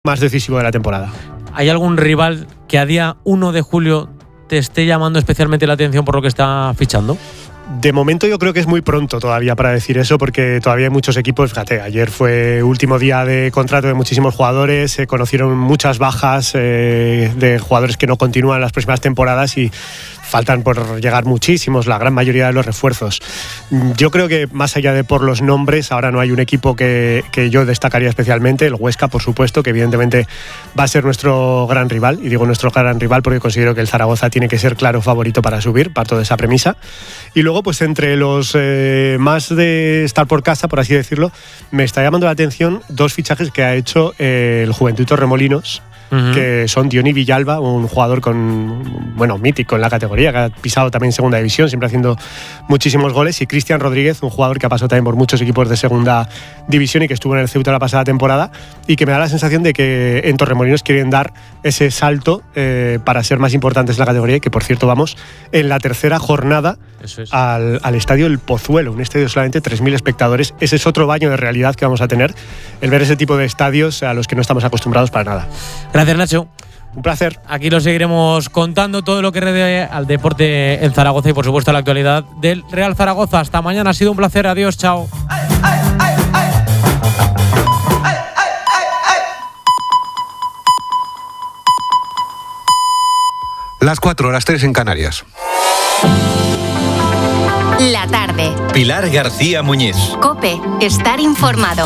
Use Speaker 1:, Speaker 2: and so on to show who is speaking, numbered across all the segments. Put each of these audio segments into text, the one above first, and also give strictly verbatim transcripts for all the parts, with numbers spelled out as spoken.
Speaker 1: más decisivo de la temporada.
Speaker 2: ¿Hay algún rival que a día uno de julio te esté llamando especialmente la atención por lo que está fichando?
Speaker 1: De momento yo creo que es muy pronto todavía para decir eso, porque todavía hay muchos equipos. Fíjate, ayer fue último día de contrato de muchísimos jugadores, se conocieron muchas bajas eh, de jugadores que no continúan las próximas temporadas y faltan por llegar muchísimos, la gran mayoría de los refuerzos. Yo creo que más allá de por los nombres, ahora no hay un equipo que, que yo destacaría especialmente, el Huesca, por supuesto, que evidentemente va a ser nuestro gran rival, y digo nuestro gran rival porque considero que el Zaragoza tiene que ser claro favorito para subir, parto de esa premisa. Y luego, pues entre los eh, más de estar por casa, por así decirlo, me está llamando la atención dos fichajes que ha hecho eh, el Juventud Torremolinos, uh-huh. que son Diony Villalba, un jugador con bueno mítico en la categoría, que ha pisado también segunda división, siempre haciendo muchísimos goles, y Cristian Rodríguez, un jugador que ha pasado también por muchos equipos de segunda división y que estuvo en el Ceuta la pasada temporada, y que me da la sensación de que en Torremolinos quieren dar ese salto eh, para ser más importantes en la categoría, y que por cierto vamos en la tercera jornada Eso es. al, al estadio El Pozuelo, un estadio de solamente tres mil espectadores. Ese es otro baño de realidad que vamos a tener, el ver ese tipo de estadios a los que no estamos acostumbrados para nada.
Speaker 2: Gracias, Nacho.
Speaker 1: Un placer.
Speaker 2: Aquí lo seguiremos contando, todo lo que rodea al deporte en Zaragoza y por supuesto a la actualidad del Real Zaragoza. Hasta mañana, ha sido un placer. Adiós, chao.
Speaker 3: Las cuatro, las tres en Canarias.
Speaker 4: La tarde.
Speaker 5: Pilar García Muñiz.
Speaker 4: COPE. Estar informado.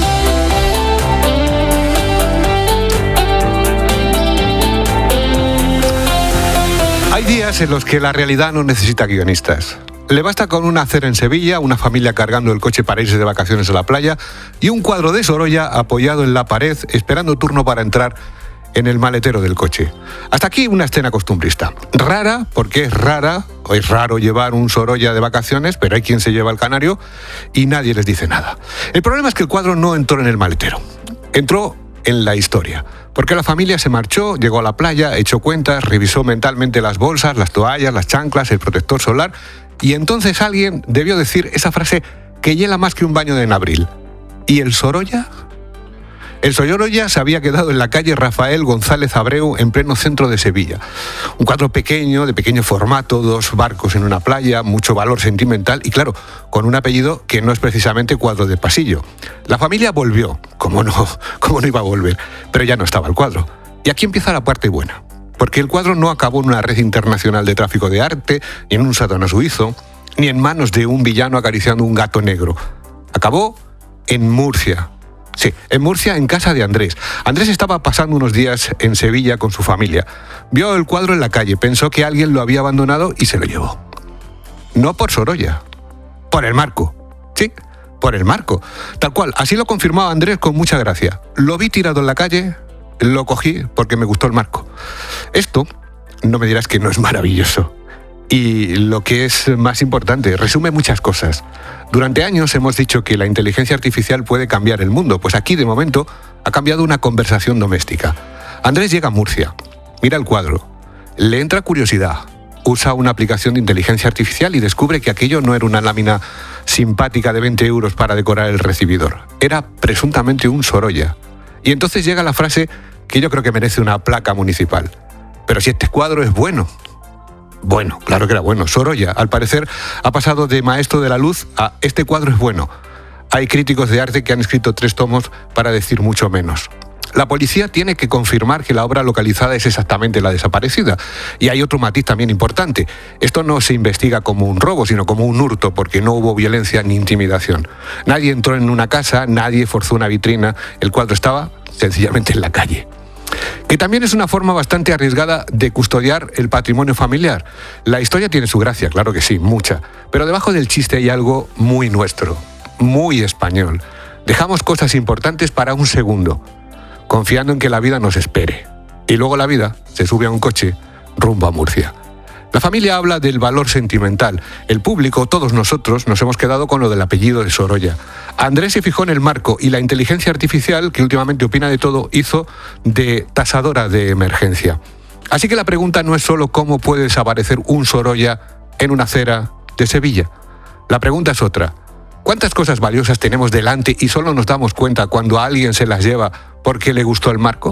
Speaker 3: Hay días en los que la realidad no necesita guionistas. Le basta con una acera en Sevilla, una familia cargando el coche para irse de vacaciones a la playa y un cuadro de Sorolla apoyado en la pared esperando turno para entrar en el maletero del coche. Hasta aquí una escena costumbrista. Rara, porque es rara, o es raro llevar un Sorolla de vacaciones, pero hay quien se lleva el canario y nadie les dice nada. El problema es que el cuadro no entró en el maletero. Entró en la historia. Porque la familia se marchó, llegó a la playa, echó cuentas, revisó mentalmente las bolsas, las toallas, las chanclas, el protector solar, y entonces alguien debió decir esa frase que hiela más que un baño de en abril. ¿Y el Sorolla? El Sorolla se había quedado en la calle Rafael González Abreu, en pleno centro de Sevilla. Un cuadro pequeño, de pequeño formato, dos barcos en una playa, mucho valor sentimental y, claro, con un apellido que no es precisamente cuadro de pasillo. La familia volvió, como no, como no iba a volver, pero ya no estaba el cuadro. Y aquí empieza la parte buena, porque el cuadro no acabó en una red internacional de tráfico de arte, ni en un sótano suizo, ni en manos de un villano acariciando un gato negro. Acabó en Murcia. Sí, en Murcia, en casa de Andrés. Andrés estaba pasando unos días en Sevilla con su familia. Vio el cuadro en la calle, pensó que alguien lo había abandonado y se lo llevó. No por Sorolla, por el marco. Sí, por el marco. Tal cual, así lo confirmaba Andrés con mucha gracia. Lo vi tirado en la calle, lo cogí porque me gustó el marco. Esto, no me dirás que no es maravilloso. Y lo que es más importante, resume muchas cosas. Durante años hemos dicho que la inteligencia artificial puede cambiar el mundo, pues aquí de momento ha cambiado una conversación doméstica. Andrés llega a Murcia, mira el cuadro, le entra curiosidad, usa una aplicación de inteligencia artificial y descubre que aquello no era una lámina simpática de veinte euros para decorar el recibidor, era presuntamente un Sorolla. Y entonces llega la frase que yo creo que merece una placa municipal. Pero si este cuadro es bueno. Bueno, claro que era bueno. Sorolla, al parecer, ha pasado de maestro de la luz a este cuadro es bueno. Hay críticos de arte que han escrito tres tomos para decir mucho menos. La policía tiene que confirmar que la obra localizada es exactamente la desaparecida. Y hay otro matiz también importante. Esto no se investiga como un robo, sino como un hurto, porque no hubo violencia ni intimidación. Nadie entró en una casa, nadie forzó una vitrina. El cuadro estaba sencillamente en la calle. Que también es una forma bastante arriesgada de custodiar el patrimonio familiar. La historia tiene su gracia, claro que sí, mucha. Pero debajo del chiste hay algo muy nuestro, muy español. Dejamos cosas importantes para un segundo, confiando en que la vida nos espere. Y luego la vida se sube a un coche rumbo a Murcia. La familia habla del valor sentimental. El público, todos nosotros, nos hemos quedado con lo del apellido de Sorolla. Andrés se fijó en el marco y la inteligencia artificial, que últimamente opina de todo, hizo de tasadora de emergencia. Así que la pregunta no es solo cómo puede desaparecer un Sorolla en una acera de Sevilla. La pregunta es otra. ¿Cuántas cosas valiosas tenemos delante y solo nos damos cuenta cuando alguien se las lleva porque le gustó el marco.